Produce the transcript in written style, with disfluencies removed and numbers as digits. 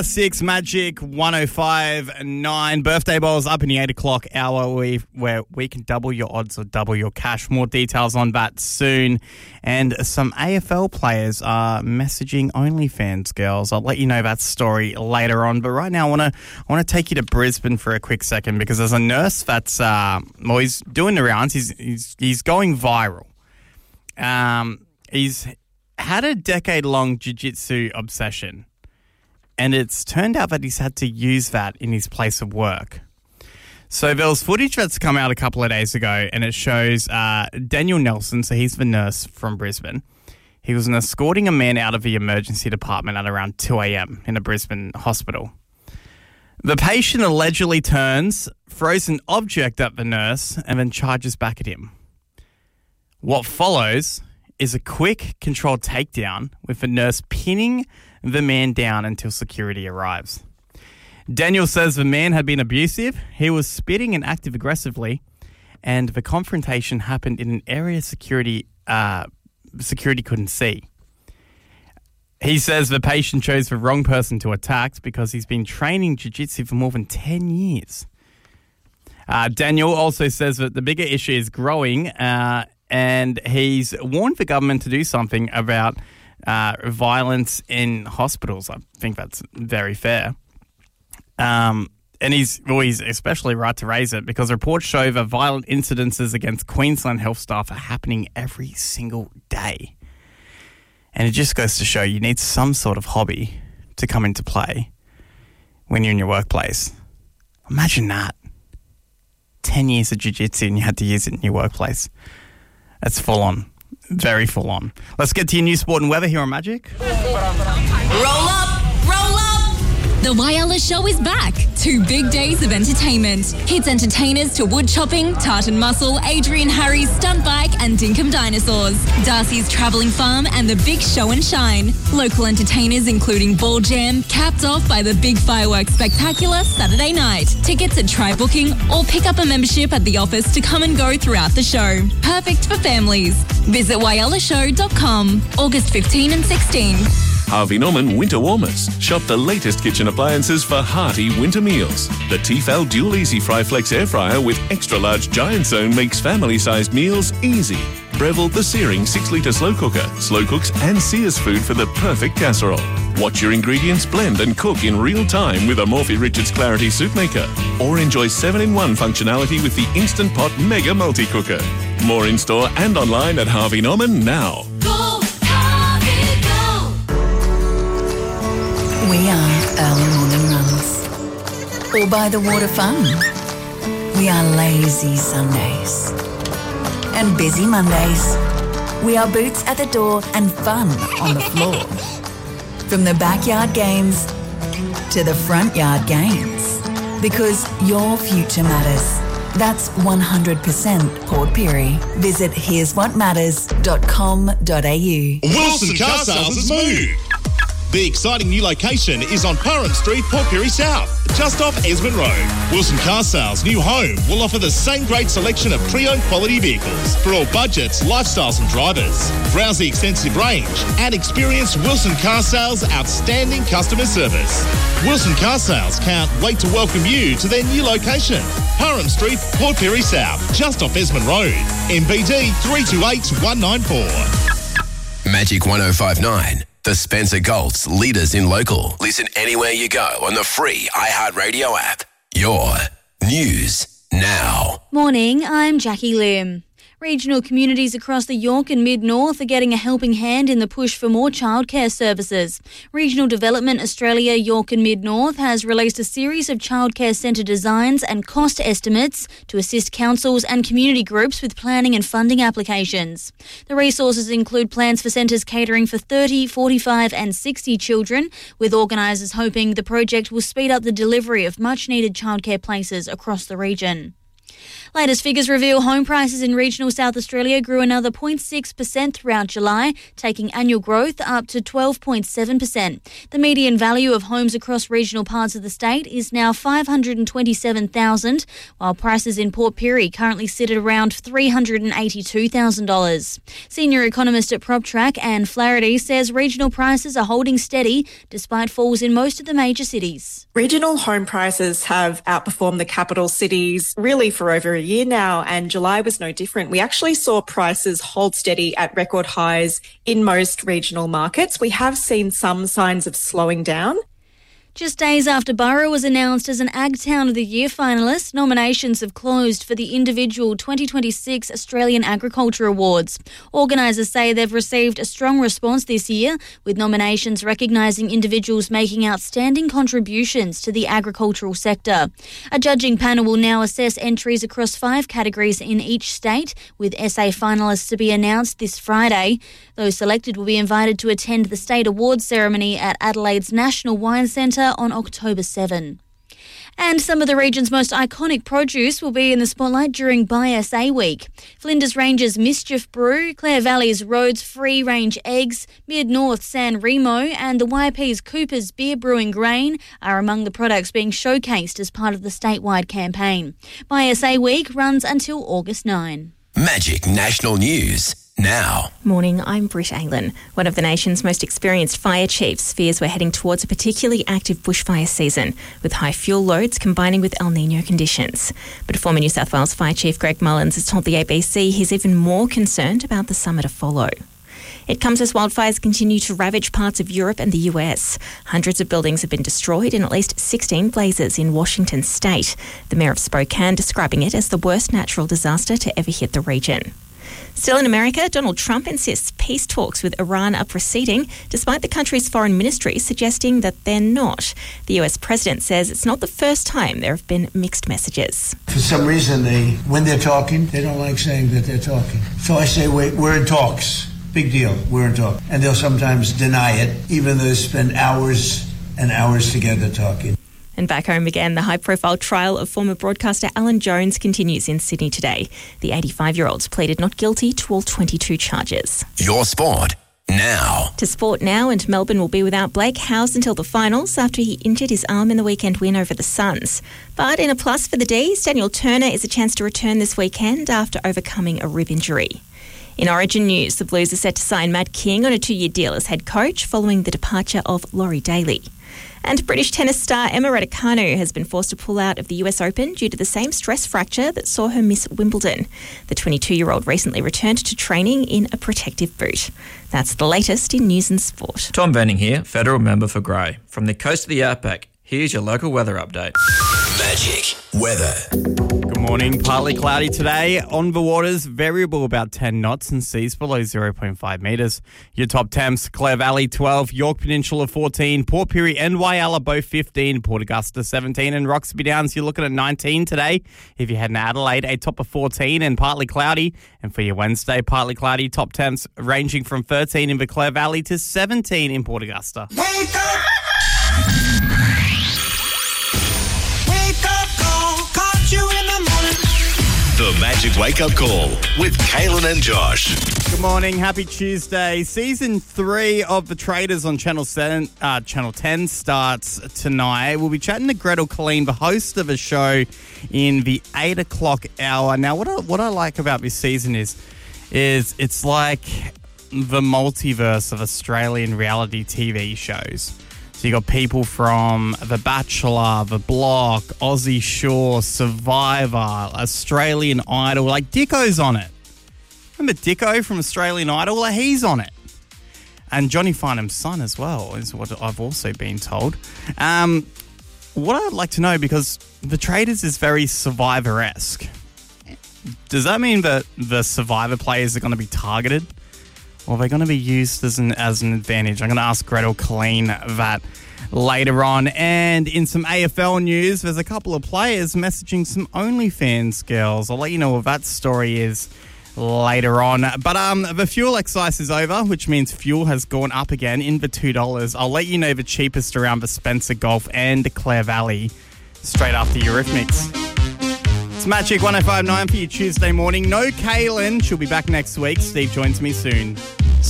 6 Magic 105.9. Birthday balls up in the 8 o'clock hour where we can double your odds or double your cash. More details on that soon. And some AFL players are messaging OnlyFans girls. I'll let you know that story later on. But right now I want to take you to Brisbane for a quick second because there's a nurse that's he's doing the rounds. He's going viral. He's had a decade-long jiu-jitsu obsession. And it's turned out that he's had to use that in his place of work. So there was footage that's come out a couple of days ago, and it shows Daniel Nelson, so he's the nurse from Brisbane. He was escorting a man out of the emergency department at around 2 a.m. in a Brisbane hospital. The patient allegedly turns, throws an object at the nurse, and then charges back at him. What follows is a quick, controlled takedown with the nurse pinning the man down until security arrives. Daniel says the man had been abusive, he was spitting and acting aggressively, and the confrontation happened in an area security couldn't see. He says the patient chose the wrong person to attack because he's been training jiu-jitsu for more than 10 years. Daniel also says that the bigger issue is growing, and he's warned the government to do something about violence in hospitals. I think that's very fair. And he's especially right to raise it because reports show that violent incidences against Queensland health staff are happening every single day. And it just goes to show you need some sort of hobby to come into play when you're in your workplace. Imagine that. 10 years of jiu-jitsu and you had to use it in your workplace. That's full on. Very full on. Let's get to your news, sport and weather here on Magic. Roll up, roll up. The Whyalla Show is back. 2 big days of entertainment. Hits entertainers to wood chopping, Tartan Muscle, Adrian Harry's stunt bike and Dinkum Dinosaurs. Darcy's Travelling Farm and the Big Show and Shine. Local entertainers including Ball Jam, capped off by the Big Fireworks Spectacular Saturday night. Tickets at Try Booking or pick up a membership at the office to come and go throughout the show. Perfect for families. Visit whyallashow.com, August 15 and 16. Harvey Norman Winter Warmers. Shop the latest kitchen appliances for hearty winter meals. The Tefal Dual Easy Fry Flex Air Fryer with extra large giant zone makes family-sized meals easy. Breville the Searing 6-litre slow cooker. Slow cooks and sears food for the perfect casserole. Watch your ingredients blend and cook in real time with a Morphy Richards Clarity Soup Maker. Or enjoy 7-in-1 functionality with the Instant Pot Mega Multi-Cooker. More in-store and online at Harvey Norman now. We are early morning runs, or by the water fun. We are lazy Sundays and busy Mondays. We are boots at the door and fun on the floor. From the backyard games to the front yard games, because your future matters. That's 100% Port Pirie. Visit here'swhatmatters.com.au. Wilson Car Sales has moved. The exciting new location is on Parham Street, Port Pirie South, just off Esmond Road. Wilson Car Sales' new home will offer the same great selection of pre-owned quality vehicles for all budgets, lifestyles and drivers. Browse the extensive range and experience Wilson Car Sales' outstanding customer service. Wilson Car Sales can't wait to welcome you to their new location, Parham Street, Port Pirie South, just off Esmond Road, MBD 328194. Magic 105.9. The Spencer Gulf's leaders in local. Listen anywhere you go on the free iHeartRadio app. Your news now. Morning, I'm Jackie Lim. Regional communities across the York and Mid-North are getting a helping hand in the push for more childcare services. Regional Development Australia York and Mid-North has released a series of childcare centre designs and cost estimates to assist councils and community groups with planning and funding applications. The resources include plans for centres catering for 30, 45 and 60 children, with organisers hoping the project will speed up the delivery of much-needed childcare places across the region. Latest figures reveal home prices in regional South Australia grew another 0.6% throughout July, taking annual growth up to 12.7%. The median value of homes across regional parts of the state is now $527,000, while prices in Port Pirie currently sit at around $382,000. Senior economist at PropTrack, Anne Flaherty, says regional prices are holding steady despite falls in most of the major cities. Regional home prices have outperformed the capital cities really for over a year now, and July was no different. We actually saw prices hold steady at record highs in most regional markets. We have seen some signs of slowing down. Just days after Burra was announced as an Ag Town of the Year finalist, nominations have closed for the individual 2026 Australian Agriculture Awards. Organisers say they've received a strong response this year, with nominations recognising individuals making outstanding contributions to the agricultural sector. A judging panel will now assess entries across 5 categories in each state, with SA finalists to be announced this Friday. Those selected will be invited to attend the state awards ceremony at Adelaide's National Wine Centre on October 7. And some of the region's most iconic produce will be in the spotlight during Buy SA Week. Flinders Range's Mischief Brew, Clare Valley's Rhodes Free Range Eggs, Mid-North San Remo and the YP's Cooper's Beer Brewing Grain are among the products being showcased as part of the statewide campaign. Buy SA Week runs until August 9. Magic National News now. Morning, I'm Britt Aylan. One of the nation's most experienced fire chiefs fears we're heading towards a particularly active bushfire season, with high fuel loads combining with El Nino conditions. But former New South Wales Fire Chief Greg Mullins has told the ABC he's even more concerned about the summer to follow. It comes as wildfires continue to ravage parts of Europe and the US. Hundreds of buildings have been destroyed in at least 16 blazes in Washington state. The mayor of Spokane describing it as the worst natural disaster to ever hit the region. Still in America, Donald Trump insists peace talks with Iran are proceeding, despite the country's foreign ministry suggesting that they're not. The US president says it's not the first time there have been mixed messages. For some reason, when they're talking, they don't like saying that they're talking. So I say, wait, we're in talks. Big deal, we're in talks. And they'll sometimes deny it, even though they spend hours and hours together talking. And back home again, the high-profile trial of former broadcaster Alan Jones continues in Sydney today. The 85-year-old pleaded not guilty to all 22 charges. Your sport now. To sport now, and Melbourne will be without Blake Howes until the finals after he injured his arm in the weekend win over the Suns. But in a plus for the D's, Daniel Turner is a chance to return this weekend after overcoming a rib injury. In Origin news, the Blues are set to sign Matt King on a 2-year deal as head coach following the departure of Laurie Daly. And British tennis star Emma Raducanu has been forced to pull out of the US Open due to the same stress fracture that saw her miss Wimbledon. The 22-year-old recently returned to training in a protective boot. That's the latest in news and sport. Tom Benning here, federal member for Grey. From the coast of the Outback, here's your local weather update. Magic weather. Good morning. Partly cloudy today. On the waters, variable about 10 knots and seas below 0.5 metres. Your top temps, Clare Valley 12, York Peninsula 14, Port Pirie and Whyalla both 15, Port Augusta 17 and Roxby Downs you're looking at 19 today. If you head to Adelaide, a top of 14 and partly cloudy. And for your Wednesday, partly cloudy, top temps ranging from 13 in the Clare Valley to 17 in Port Augusta. Wake up! The Magic Wake Up Call with Kaylin and Josh. Good morning. Happy Tuesday. Season 3 of The Traders on Channel 10 starts tonight. We'll be chatting to Gretel Killeen, the host of a show in the 8 o'clock hour. Now, what I like about this season is it's like the multiverse of Australian reality TV shows. So you got people from The Bachelor, The Block, Aussie Shore, Survivor, Australian Idol. Like Dicko's on it. Remember Dicko from Australian Idol? Like he's on it. And Johnny Farnham's son as well is what I've also been told. What I'd like to know, because The Traders is very Survivor-esque. Does that mean that the Survivor players are going to be targeted? Or are they going to be used as an advantage? I'm going to ask Gretel Killeen that later on. And in some AFL news, there's a couple of players messaging some OnlyFans girls. I'll let you know what that story is later on. But the fuel excise is over, which means fuel has gone up again in the $2. I'll let you know the cheapest around the Spencer Gulf and Clare Valley straight after Eurythmics. It's Magic 105.9 for your Tuesday morning. No Kaylin. She'll be back next week. Steve joins me soon.